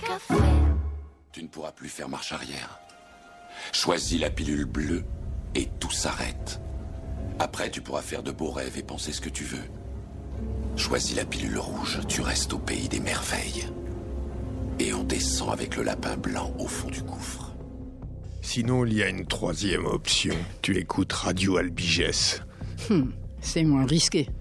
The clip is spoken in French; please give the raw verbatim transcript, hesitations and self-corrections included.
café. Tu ne pourras plus faire marche arrière. Choisis la pilule bleue et tout s'arrête. Après, tu pourras faire de beaux rêves et penser ce que tu veux. Choisis la pilule rouge, tu restes au pays des merveilles. Et on descend avec le lapin blanc au fond du gouffre. Sinon, il y a une troisième option. Tu écoutes Radio Albigès. Hmm, c'est moins risqué.